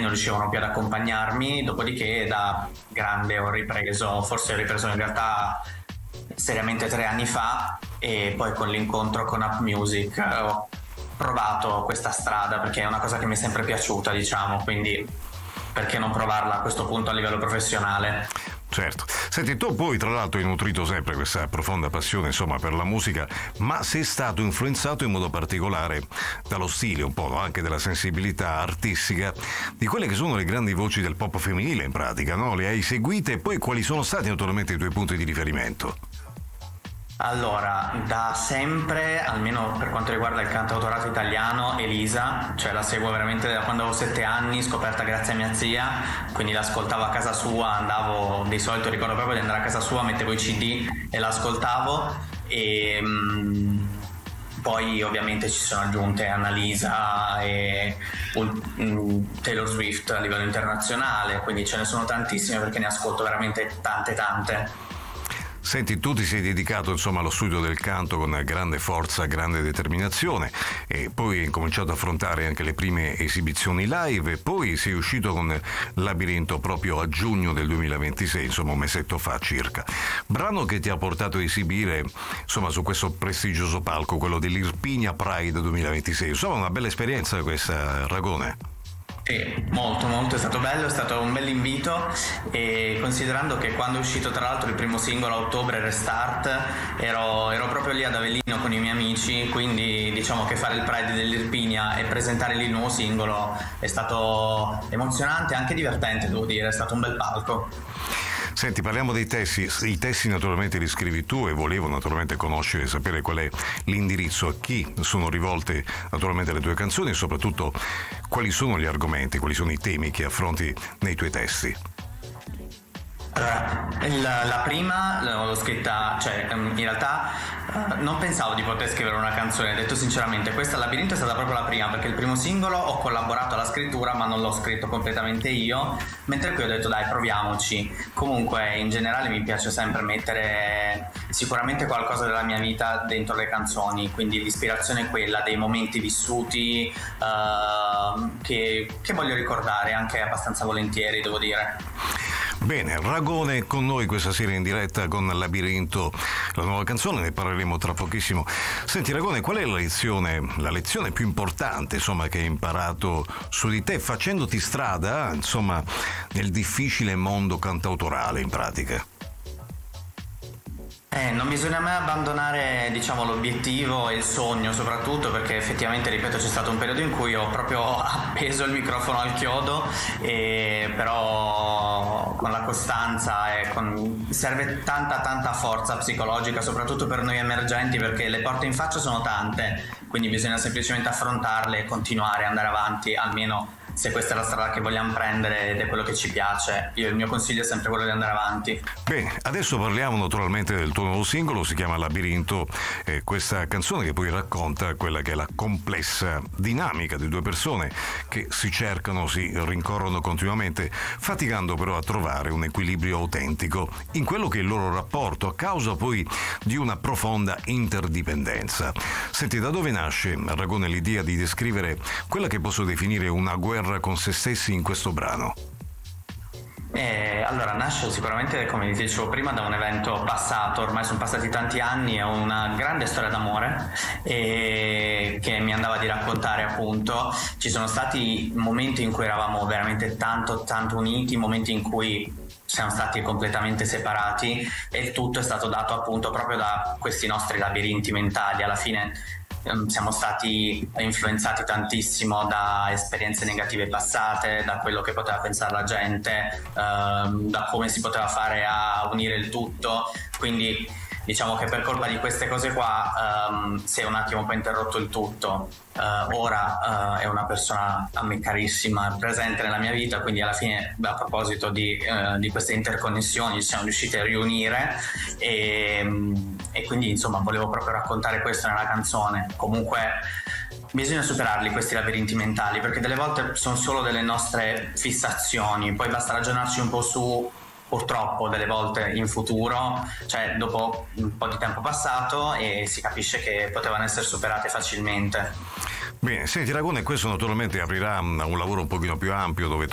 non riuscivano più ad accompagnarmi, dopodiché da grande forse ho ripreso in realtà seriamente 3 anni fa, e poi con l'incontro con App Music ho provato questa strada perché è una cosa che mi è sempre piaciuta, diciamo, quindi perché non provarla a questo punto a livello professionale? Certo. Senti, tu poi tra l'altro hai nutrito sempre questa profonda passione, insomma, per la musica, ma sei stato influenzato in modo particolare dallo stile, un po', no? Anche dalla sensibilità artistica di quelle che sono le grandi voci del pop femminile, in pratica, no? Le hai seguite, e poi quali sono stati naturalmente i tuoi punti di riferimento? Allora, da sempre, almeno per quanto riguarda il cantautorato italiano, Elisa, cioè la seguo veramente da quando avevo 7 anni, scoperta grazie a mia zia, quindi l'ascoltavo a casa sua, andavo, di solito ricordo proprio di andare a casa sua, mettevo i CD e l'ascoltavo, e poi ovviamente ci sono aggiunte Annalisa e Taylor Swift a livello internazionale, quindi ce ne sono tantissime perché ne ascolto veramente tante. Senti, tu ti sei dedicato insomma allo studio del canto con grande forza, grande determinazione, e poi hai cominciato a affrontare anche le prime esibizioni live, e poi sei uscito con Labirinto proprio a giugno del 2026, insomma un mesetto fa circa. Brano che ti ha portato a esibire insomma su questo prestigioso palco, quello dell'Irpinia Pride 2026. Insomma una bella esperienza questa, Ragone. Sì, molto, è stato bello, è stato un bel invito, e considerando che quando è uscito tra l'altro il primo singolo a ottobre, Restart, ero proprio lì ad Avellino con i miei amici, quindi diciamo che fare il Pride dell'Irpinia e presentare lì il nuovo singolo è stato emozionante e anche divertente, devo dire, è stato un bel palco. Senti, parliamo dei testi. I testi naturalmente li scrivi tu, e volevo naturalmente conoscere e sapere qual è l'indirizzo, a chi sono rivolte naturalmente le tue canzoni, e soprattutto quali sono gli argomenti, quali sono i temi che affronti nei tuoi testi. Allora, la prima l'ho scritta, cioè in realtà non pensavo di poter scrivere una canzone, detto sinceramente. Questa Labirinto è stata proprio la prima, perché il primo singolo ho collaborato alla scrittura ma non l'ho scritto completamente io, mentre qui ho detto dai, proviamoci. Comunque in generale mi piace sempre mettere sicuramente qualcosa della mia vita dentro le canzoni, quindi l'ispirazione è quella dei momenti vissuti che voglio ricordare anche abbastanza volentieri, devo dire. Bene, Ragone con noi questa sera in diretta con Labirinto, la nuova canzone, ne parleremo tra pochissimo. Senti Ragone, qual è la lezione più importante insomma che hai imparato su di te, facendoti strada insomma nel difficile mondo cantautorale in pratica? Non bisogna mai abbandonare, diciamo, l'obiettivo e il sogno, soprattutto perché effettivamente, ripeto, c'è stato un periodo in cui ho proprio appeso il microfono al chiodo, e però con la costanza serve tanta forza psicologica, soprattutto per noi emergenti, perché le porte in faccia sono tante, quindi bisogna semplicemente affrontarle e continuare, andare avanti, almeno se questa è la strada che vogliamo prendere ed è quello che ci piace. Il mio consiglio è sempre quello di andare avanti. Bene, adesso parliamo naturalmente del tuo nuovo singolo, si chiama Labirinto, questa canzone che poi racconta quella che è la complessa dinamica di due persone che si cercano, si rincorrono continuamente, faticando però a trovare un equilibrio autentico in quello che è il loro rapporto, a causa poi di una profonda interdipendenza. Senti, da dove nasce, Ragone, l'idea di descrivere quella che posso definire una guerra con se stessi in questo brano? Allora, nasce sicuramente, come dicevo prima, da un evento passato, ormai sono passati tanti anni, è una grande storia d'amore che mi andava di raccontare, appunto. Ci sono stati momenti in cui eravamo veramente tanto uniti, momenti in cui siamo stati completamente separati, e il tutto è stato dato appunto proprio da questi nostri labirinti mentali. Alla fine siamo stati influenzati tantissimo da esperienze negative passate, da quello che poteva pensare la gente, da come si poteva fare a unire il tutto, quindi diciamo che per colpa di queste cose qua si è un attimo poi interrotto il tutto. Ora è una persona a me carissima, presente nella mia vita, quindi alla fine, a proposito di queste interconnessioni, ci siamo riusciti a riunire, e quindi insomma volevo proprio raccontare questo nella canzone. Comunque bisogna superarli questi labirinti mentali, perché delle volte sono solo delle nostre fissazioni, poi basta ragionarci un po' su, purtroppo delle volte in futuro, cioè dopo un po' di tempo passato, e si capisce che potevano essere superate facilmente. Bene, senti Ragone, questo naturalmente aprirà un lavoro un pochino più ampio, dove